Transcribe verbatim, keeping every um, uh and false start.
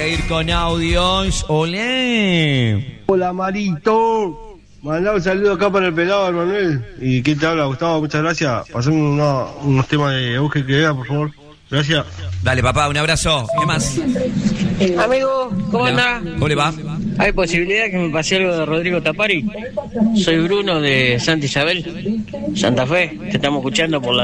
a ir con audios. Olé. Hola, Marito. Mandá un saludo acá para el pelado, Manuel. ¿Y quién te habla, Gustavo? Muchas gracias. Pasame una, unos temas de auge que vea, por favor. Gracias. Dale, papá, un abrazo. ¿Qué más? Amigo, ¿cómo andás? ¿Cómo le va? ¿Hay posibilidad que me pase algo de Rodrigo Tapari? Soy Bruno de Santa Isabel, Santa Fe. Te estamos escuchando por la